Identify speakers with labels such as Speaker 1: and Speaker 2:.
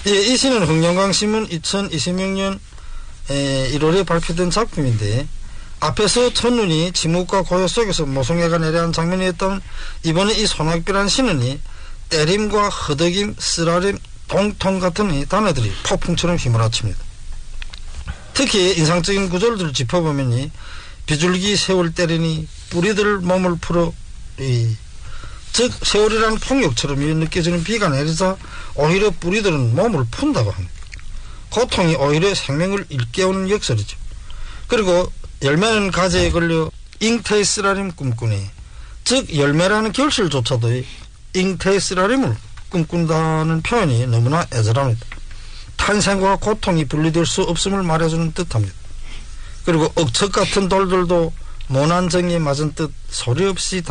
Speaker 1: 예, 이 시는 흥룡강신문 2026년 1월에 발표된 작품인데 앞에서 첫눈이 지묵과 고요 속에서 모성애가 내려한 장면이었던 이번에 이 소낙비라는 시는이 때림과 허덕임, 쓰라림, 동통 같은 이 단어들이 폭풍처럼 휘몰아칩니다. 특히 인상적인 구절들을 짚어보면 비둘기 세월 때리니 뿌리들 몸을 풀어 즉 세월이라는 폭력처럼 느껴지는 비가 내리자 오히려 뿌리들은 몸을 푼다고 합니다. 고통이 오히려 생명을 일깨우는 역설이죠. 그리고 열매는 가지에 걸려 잉태의 쓰라림 꿈꾸니 즉 열매라는 결실조차도 잉태의 쓰라림을 꿈꾼다는 표현이 너무나 애절합니다. 탄생과 고통이 분리될 수 없음을 말해주는 듯합니다. 그리고 억척 같은 돌들도 모난 정에 맞은 듯 소리 없이